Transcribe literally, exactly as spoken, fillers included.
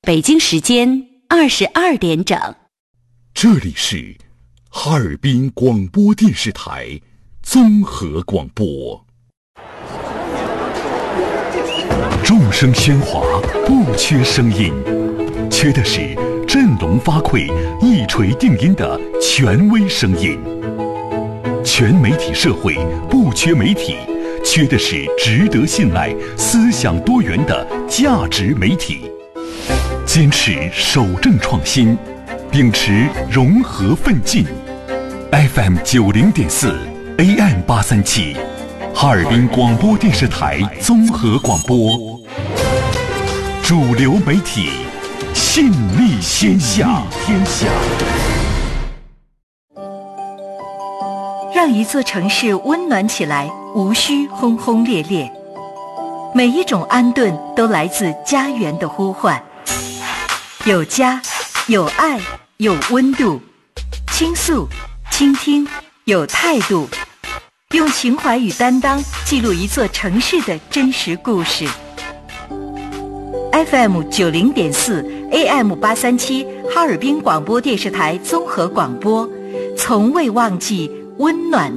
北京时间二十二点整。 这里是哈尔滨广播电视台综合广播。众声喧哗，不缺声音，缺的是振聋发聩、一锤定音的权威声音。全媒体社会不缺媒体，缺的是值得信赖、思想多元的价值媒体。坚持守正创新，秉持融合奋进。F M 九零点四 A M 八三七，哈尔滨广播电视台综合广播，主流媒体，信力天下。天下。 让一座城市温暖起来，无需轰轰烈烈。每一种安顿都来自家园的呼唤。有家，有爱，有温度。倾诉，倾听，有态度。用情怀与担当记录一座城市的真实故事。F M 九零点四 A M 八三七，哈尔滨广播电视台综合广播，从未忘记温暖